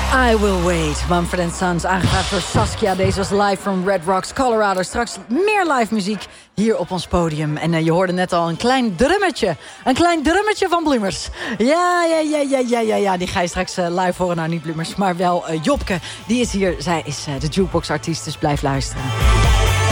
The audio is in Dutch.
I Will Wait, Mumford & Sons, aangevraagd door Saskia. Deze was live from Red Rocks, Colorado. Straks meer live muziek hier op ons podium. En je hoorde net al een klein drummetje. Een klein drummetje van Bloemers. Ja. Die ga je straks live horen. Nou, niet Bloemers, maar wel Jopke. Die is hier. Zij is de jukebox-artiest, dus blijf luisteren.